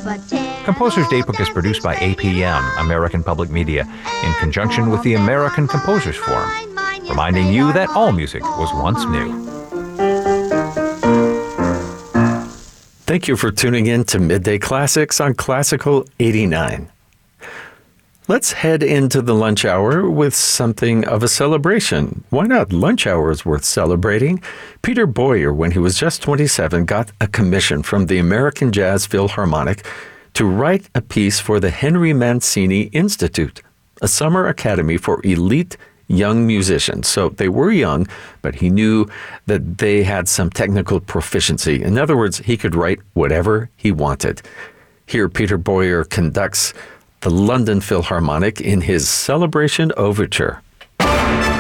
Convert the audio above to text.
Composer's Daybook is produced by APM, American Public Media, in conjunction with the American Composers Forum, reminding you that all music was once new. Thank you for tuning in to Midday Classics on Classical 89. Let's head into the lunch hour with something of a celebration. Why not? Lunch hour is worth celebrating. Peter Boyer, when he was just 27, got a commission from the American Jazz Philharmonic to write a piece for the Henry Mancini Institute, a summer academy for elite young musicians. So they were young, but he knew that they had some technical proficiency. In other words, he could write whatever he wanted. Here, Peter Boyer conducts the London Philharmonic in his Celebration Overture.